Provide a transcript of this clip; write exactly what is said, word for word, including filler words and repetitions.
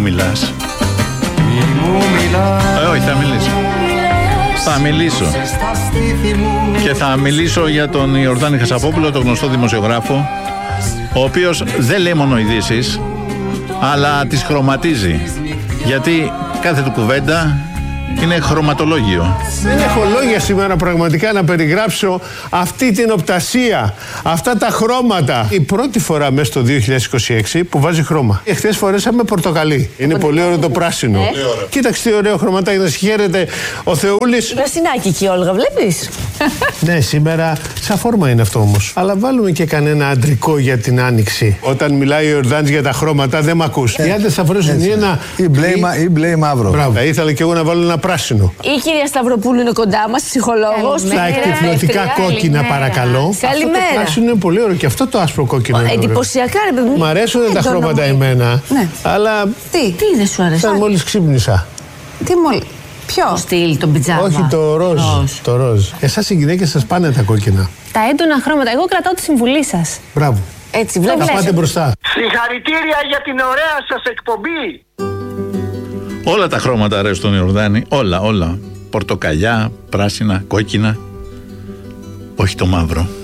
μιλάς. Ε, όχι, θα μιλήσω. Θα μιλήσω. Και θα μιλήσω για τον Ιορδάνη Χασαπόπουλο, τον γνωστό δημοσιογράφο, ο οποίος δεν λέει μόνο ειδήσεις, αλλά τις χρωματίζει. Γιατί κάθε του κουβέντα είναι χρωματολόγιο. Δεν έχω λόγια σήμερα πραγματικά να περιγράψω αυτή την οπτασία, αυτά τα χρώματα. Η πρώτη φορά μέσα στο δύο χιλιάδες είκοσι έξι που βάζει χρώμα. Εχθές φορέσαμε πορτοκαλί. Είναι πολύ ωραίο το πράσινο. Ε. Κοίταξε τι ωραίο χρωματάκι, να συγχαίρεται ο Θεούλης. Πρασινάκι και η Όλγα, βλέπεις. Ναι, σήμερα σαν φόρμα είναι αυτό όμως. Αλλά βάλουμε και κανένα αντρικό για την άνοιξη. Όταν μιλάει ο Ιορδάνης για τα χρώματα, δεν μ' ακούς. Οι άντρες θα φορέσουν ή ένα ή μπλε ή μπλε μαύρο. Μπράβο. Θα ήθελα και εγώ να βάλω ένα πράσινο. Η κυρία Σταυροπούλου είναι κοντά μας, ψυχολόγος. Στα εκτυπωτικά κόκκινα, παρακαλώ. Καλημέρα. Αυτό το πράσινο είναι πολύ ωραίο και αυτό το άσπρο κόκκινο. Εντυπωσιακά, ρε παιδί μου. Μ' αρέσουν τα χρώματα εμένα. Ναι. Αλλά. Τι, τι δεν σου αρέσει. Σαν μόλις ξύπνησα. Τι μόλις. Ποιο? Το στυλ, τον πιτζάμα. Όχι, το ροζ. Το ροζ. Εσάς οι γυναίκες σας πάνε τα κόκκινα. Τα έντονα χρώματα. Εγώ κρατάω τη συμβουλή σας. Μπράβο. Έτσι, βλέπετε. Θα πάτε μπροστά. Συγχαρητήρια για την ωραία σας εκπομπή. Όλα τα χρώματα αρέσουν στον Ιορδάνη. Όλα, όλα. Πορτοκαλιά, πράσινα, κόκκινα. Όχι το μαύρο.